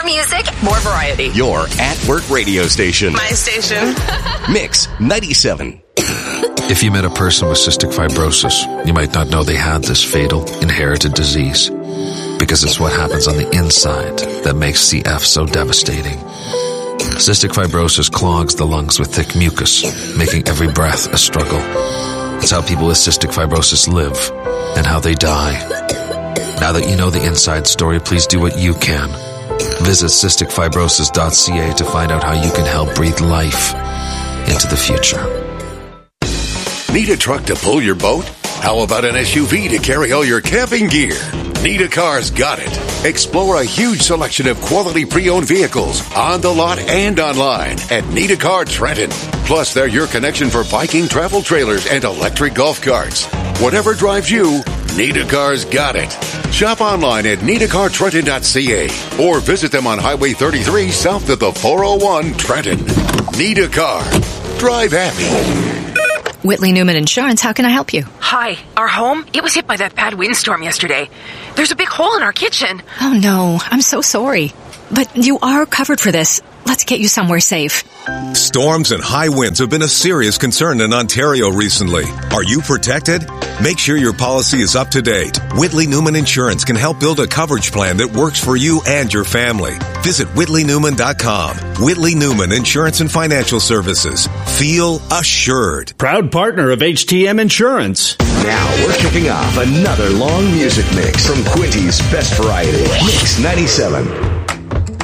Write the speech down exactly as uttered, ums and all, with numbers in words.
music, more variety. Your at-work radio station. My station. Mix ninety-seven. If you met a person with cystic fibrosis, you might not know they had this fatal, inherited disease. Because it's what happens on the inside that makes C F so devastating. Cystic fibrosis clogs the lungs with thick mucus, making every breath a struggle. It's how people with cystic fibrosis live and how they die. Now that you know the inside story, please do what you can. Visit cystic fibrosis dot c a to find out how you can help breathe life into the future. Need a truck to pull your boat? How about an S U V to carry all your camping gear? Need a Car's got it. Explore a huge selection of quality pre-owned vehicles on the lot and online at Need a Car Trenton. Plus, they're your connection for biking, travel trailers, and electric golf carts. Whatever drives you, Need a Car's got it. Shop online at need a car trenton dot c a or visit them on Highway thirty-three south of the four oh one Trenton. Need a Car. Drive happy. Whitley Newman Insurance, how can I help you? Hi. Our home, it was hit by that bad windstorm yesterday. There's a big hole in our kitchen. Oh, no. I'm so sorry. But you are covered for this. Let's get you somewhere safe. Storms and high winds have been a serious concern in Ontario recently. Are you protected? Make sure your policy is up to date. Whitley Newman Insurance can help build a coverage plan that works for you and your family. Visit whitley newman dot com. Whitley Newman Insurance and Financial Services. Feel assured. Proud partner of H T M Insurance. Now we're kicking off another long music mix from Quinty's Best Variety. Mix ninety-seven.